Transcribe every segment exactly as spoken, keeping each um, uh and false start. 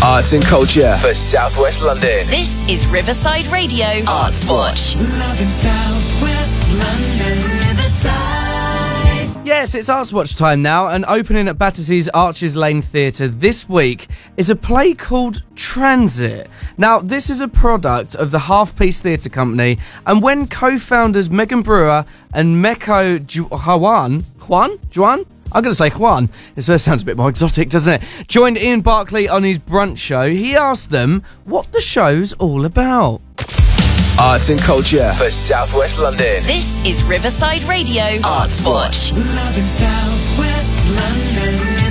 Arts and culture for South West London. This is Riverside Radio Arts Watch. Love in South West London, Riverside. Yes, it's Arts Watch time now, and opening at Battersea's Arches Lane Theatre this week is a play called Transit. Now, this is a product of the Half Piece Theatre Company, and when co-founders Megan Brewer and Meko Ju- Juan, Juan? Juan? I'm going to say Juan. It sounds a bit more exotic, doesn't it? Joined Ian Barclay on his brunch show. He asked them what the show's all about. Arts and culture for South West London. This is Riverside Radio Arts Watch. Love in South West London,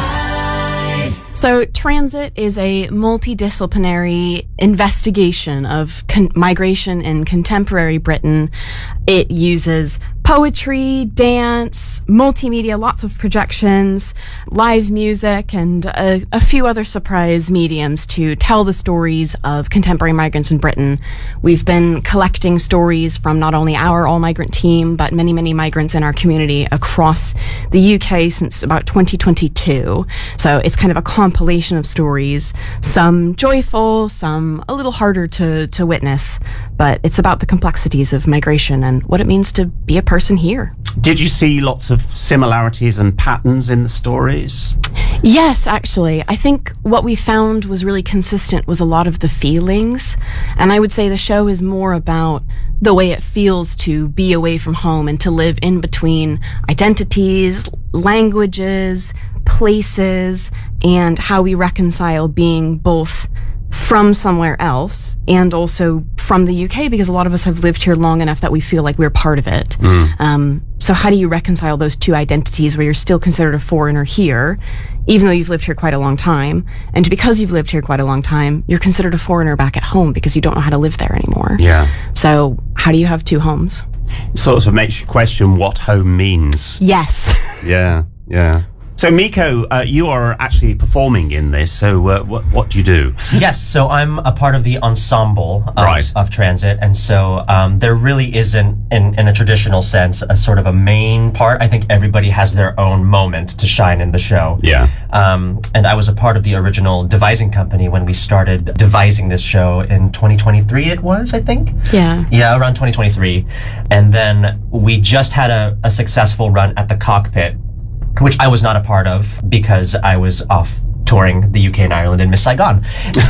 Riverside. So Transit is a multidisciplinary investigation of con- migration in contemporary Britain. It uses poetry, dance, multimedia, lots of projections, live music, and a, a few other surprise mediums to tell the stories of contemporary migrants in Britain. We've been collecting stories from not only our all-migrant team, but many, many migrants in our community across the U K since about twenty twenty-two. So it's kind of a compilation of stories, some joyful, some a little harder to, to witness, but it's about the complexities of migration and what it means to be a person here. Did you see lots of similarities and patterns in the stories? Yes, actually. I think what we found was really consistent was a lot of the feelings. And I would say the show is more about the way it feels to be away from home and to live in between identities, languages, places, and how we reconcile being both from somewhere else and also from the U K, because a lot of us have lived here long enough that we feel like we're part of it. Mm. Um, so how do you reconcile those two identities where you're still considered a foreigner here, even though you've lived here quite a long time, and because you've lived here quite a long time, you're considered a foreigner back at home because you don't know how to live there anymore. Yeah. So how do you have two homes? It sort of makes you question what home means. Yes. Yeah, yeah. So, Meko, uh, you are actually performing in this, so uh, what, what do you do? Yes, so I'm a part of the ensemble of, right. of Transit, and so um, there really isn't, in, in a traditional sense, a sort of a main part. I think everybody has their own moment to shine in the show. Yeah. Um, and I was a part of the original devising company when we started devising this show in twenty twenty-three, it was, I think? Yeah. Yeah, around twenty twenty-three. And then we just had a, a successful run at the Cockpit, which I was not a part of because I was off touring the U K and Ireland in Miss Saigon.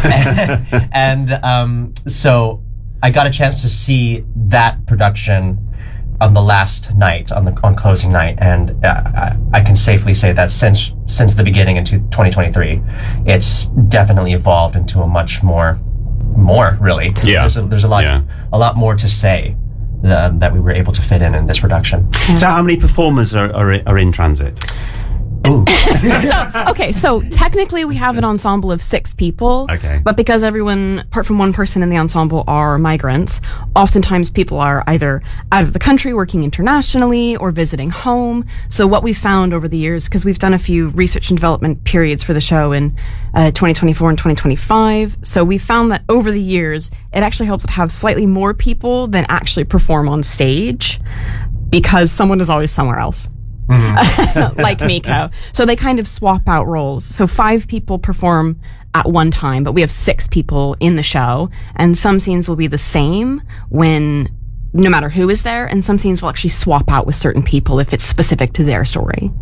and and um, so I got a chance to see that production on the last night, on the on closing night, and uh, I, I can safely say that since since the beginning into twenty twenty-three, it's definitely evolved into a much more, more really. Yeah. There's a, there's a lot, yeah. a lot more to say. Um, that we were able to fit in in this production. So how many performers are, are, are in Transit? Ooh. so, okay, so technically we have an ensemble of six people. Okay. But because everyone, apart from one person in the ensemble, are migrants, oftentimes people are either out of the country working internationally or visiting home. So what we've found over the years, because we've done a few research and development periods for the show in uh, twenty twenty-four and twenty twenty-five, so we found that over the years, it actually helps to have slightly more people than actually perform on stage, because someone is always somewhere else. Mm-hmm. Like Meko. So they kind of swap out roles. So five people perform at one time, but we have six people in the show, and some scenes will be the same when no matter who is there, and some scenes will actually swap out with certain people if it's specific to their story.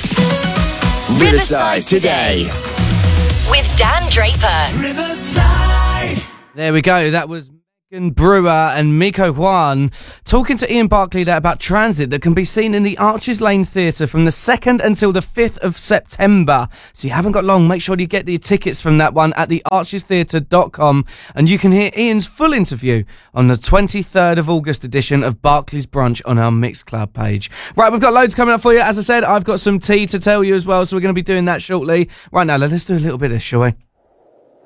Riverside Today with Dan Draper. Riverside. There we go. That was Megan Brewer and Meko Juan talking to Ian Barclay there about Transit, that can be seen in the Arches Lane Theatre from the second until the fifth of September. So you haven't got long. Make sure you get the tickets from that one at the arches theatre dot com, and you can hear Ian's full interview on the twenty-third of August edition of Barclay's Brunch on our Mixcloud page. Right, we've got loads coming up for you. As I said, I've got some tea to tell you as well, so we're going to be doing that shortly. Right now, let's do a little bit of this, shall we?